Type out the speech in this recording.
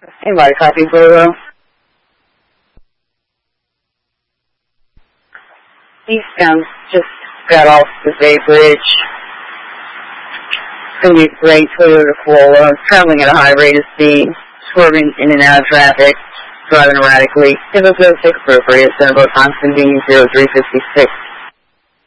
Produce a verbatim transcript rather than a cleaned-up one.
Anybody copy Blue? Eastbound just got off the Bay Bridge. It's going to be a great Toyota Corolla, traveling at a high rate of speed, swerving in and out of traffic, driving erratically. Give us a six appropriate, Centerville times convenience zero three fifty-six.